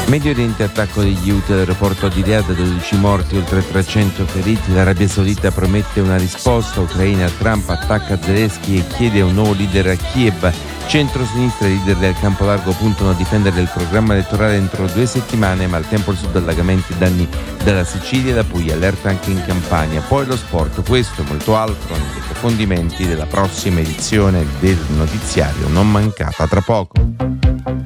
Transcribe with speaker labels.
Speaker 1: Medio Oriente, attacco degli Houthi all'aeroporto di Riyadh, 12 morti, oltre 300 feriti. L'Arabia Saudita promette una risposta ucraina. Trump attacca Zelensky e chiede un nuovo leader a Kiev. Centro-sinistra e leader del campo largo puntano a difendere il programma elettorale entro 2 settimane, ma al tempo il sud allagamenti, danni dalla Sicilia e da Puglia, allerta anche in Campania. Poi lo sport, questo e molto altro negli approfondimenti della prossima edizione del notiziario. Non mancata tra poco.